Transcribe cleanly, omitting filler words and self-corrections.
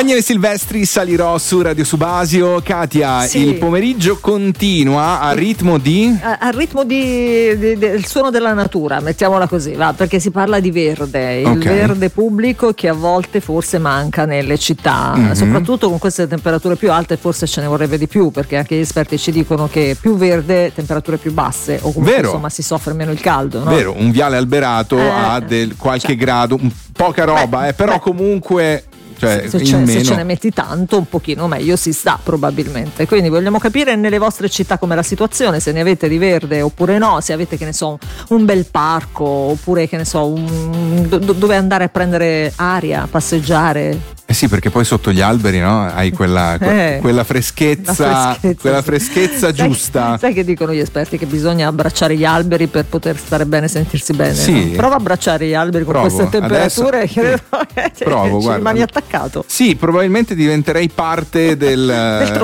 Daniele Silvestri, salirò su Radio Subasio. Katia, Sì. il pomeriggio continua a ritmo di... Al ritmo del suono della natura, mettiamola così, va, perché si parla di verde, il Ok. verde pubblico che a volte forse manca nelle città, soprattutto con queste temperature più alte forse ce ne vorrebbe di più, perché anche gli esperti ci dicono che più verde, temperature più basse, o comunque Vero. insomma si soffre meno il caldo, no? Vero, un viale alberato ha qualche grado, poca roba, però comunque... Cioè, se in ce meno. ne metti tanto, un pochino meglio si sta probabilmente. Quindi vogliamo capire nelle vostre città com'è la situazione, se ne avete di verde oppure no, se avete, che ne so, un bel parco, oppure, che ne so, dove andare a prendere aria, passeggiare. Sì, perché poi sotto gli alberi, no? Hai quella freschezza, quella freschezza giusta. Sai che dicono gli esperti? Che bisogna abbracciare gli alberi per poter stare bene, sentirsi bene. Sì. No? Prova a abbracciare gli alberi con queste temperature. Adesso, che provo, ci guarda. rimani attaccato. Sì, probabilmente diventerei parte del